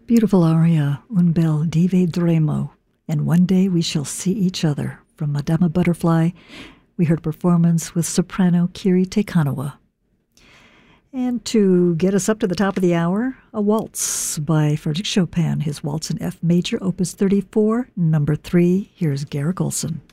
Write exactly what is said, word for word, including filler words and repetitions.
Beautiful aria, Un bel di vedremo, and One Day We Shall See Each Other. From Madama Butterfly, we heard a performance with soprano Kiri Te Kanawa. And to get us up to the top of the hour, a waltz by Frederic Chopin, his Waltz in F Major, Opus thirty-four, number three. Here's Garrick Olson.